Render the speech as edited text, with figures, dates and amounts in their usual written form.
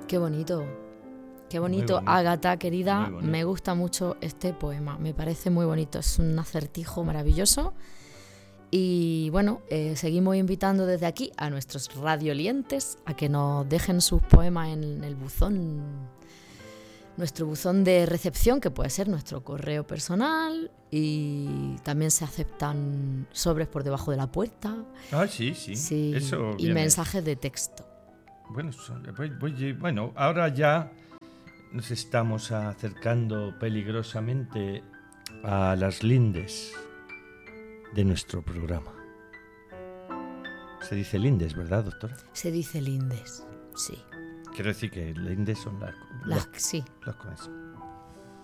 Qué bonito. Qué bonito. bonito. Ágata, querida, Muy bonito. me gusta mucho este poema. Me parece muy bonito. Es un acertijo maravilloso. Y bueno, seguimos invitando desde aquí a nuestros radiolientes a que nos dejen sus poemas en el buzón, nuestro buzón de recepción, que puede ser nuestro correo personal, y también se aceptan sobres por debajo de la puerta. Ah, sí. Eso y viene. mensajes de texto. Bueno, ahora ya nos estamos acercando peligrosamente a las lindes de nuestro programa. Se dice lindes, ¿verdad, doctora? Se dice lindes, sí. Quiero decir que lindes son Sí. las cosas.